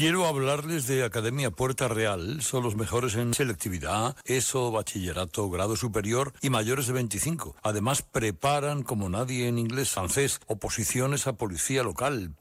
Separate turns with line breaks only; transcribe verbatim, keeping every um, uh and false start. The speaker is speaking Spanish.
Quiero hablarles de Academia Puerta Real. Son los mejores en selectividad, ESO, bachillerato, grado superior y mayores de veinticinco. Además, preparan como nadie en inglés, francés, oposiciones a policía local,